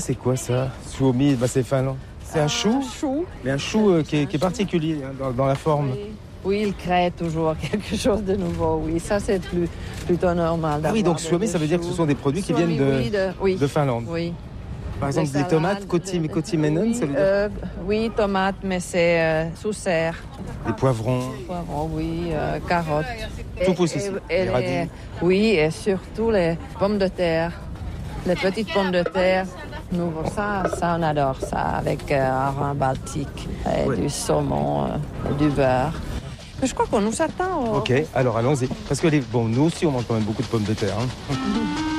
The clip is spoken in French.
c'est quoi ça? Suomi, c'est finlandais. C'est un chou, mais un chou qui est particulier dans la forme. Oui, il crée toujours quelque chose de nouveau. Oui, ça c'est plutôt normal. Ah oui, donc Suomi, ça veut dire que ce sont des produits qui viennent de Finlande. Oui. Par exemple, des tomates, kotimenon, ça veut dire oui, tomates, mais c'est sous serre. des poivrons. Poivrons, oui, carottes. Tout pousse ici. Les radis. Oui, et surtout les pommes de terre. Les petites pommes de terre. Nous, ça on adore ça, avec un vin baltique, et du saumon, du beurre. Mais je crois qu'on nous attend. Ok, alors allons-y. Parce que nous aussi, on mange quand même beaucoup de pommes de terre.